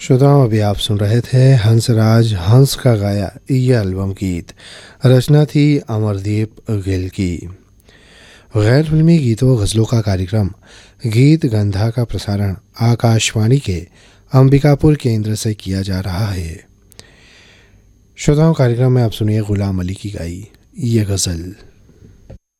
श्रोताओं, अभी आप सुन रहे थे हंसराज हंस का गाया ये एल्बम गीत। रचना थी अमरदीप गिल की। गैर फिल्मी गीतों व गज़लों का कार्यक्रम गीत गंधा का प्रसारण आकाशवाणी के अंबिकापुर केंद्र से किया जा रहा है। श्रोताओं, कार्यक्रम में आप सुनिए गुलाम अली की गाई ये गज़ल।